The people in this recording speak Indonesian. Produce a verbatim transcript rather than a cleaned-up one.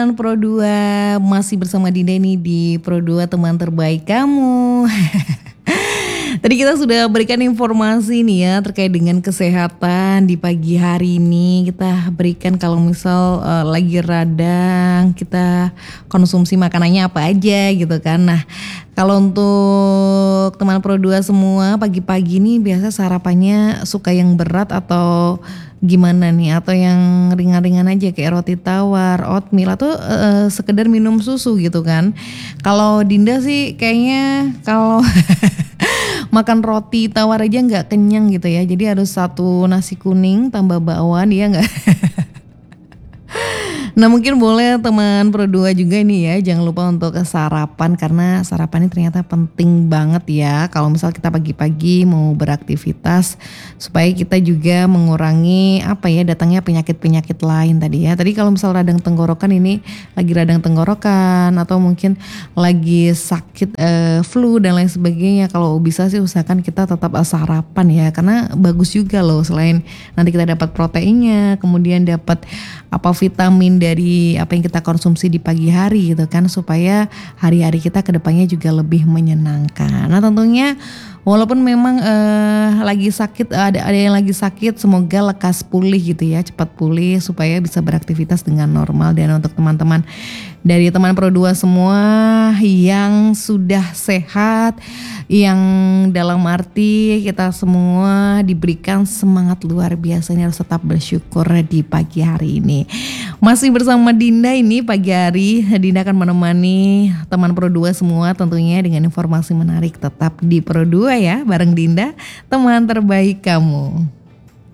teman Pro dua, masih bersama Dinda nih di Pro dua teman terbaik kamu. Tadi kita sudah berikan informasi nih ya terkait dengan kesehatan di pagi hari ini. Kita berikan kalau misal uh, lagi radang, kita konsumsi makanannya apa aja gitu kan. Nah, kalau untuk teman Pro dua semua pagi-pagi nih biasa sarapannya suka yang berat atau gimana nih, atau yang ringan-ringan aja kayak roti tawar, oatmeal, atau uh, sekedar minum susu gitu kan. Kalau Dinda sih kayaknya kalau makan roti tawar aja nggak kenyang gitu ya, jadi harus satu nasi kuning tambah bakwan ya nggak. Nah mungkin boleh teman Pro dua juga nih ya, jangan lupa untuk sarapan karena sarapan ini ternyata penting banget ya kalau misal kita pagi-pagi mau beraktivitas, supaya kita juga mengurangi apa ya datangnya penyakit-penyakit lain tadi ya. Tadi kalau misal radang tenggorokan, ini lagi radang tenggorokan atau mungkin lagi sakit eh, flu dan lain sebagainya, kalau bisa sih usahakan kita tetap sarapan ya, karena bagus juga loh, selain nanti kita dapat proteinnya, kemudian dapat apa vitamin dari apa yang kita konsumsi di pagi hari gitu kan, supaya hari-hari kita kedepannya juga lebih menyenangkan. Nah tentunya walaupun memang eh, lagi sakit, ada ada yang lagi sakit, semoga lekas pulih gitu ya, cepat pulih supaya bisa beraktivitas dengan normal. Dan untuk teman-teman dari teman Pro dua semua yang sudah sehat, yang dalam arti kita semua diberikan semangat luar biasa, ini harus tetap bersyukur di pagi hari ini. Masih bersama Dinda ini pagi hari, Dinda akan menemani teman Pro dua semua tentunya dengan informasi menarik. Tetap di Pro dua ya, bareng Dinda, teman terbaik kamu.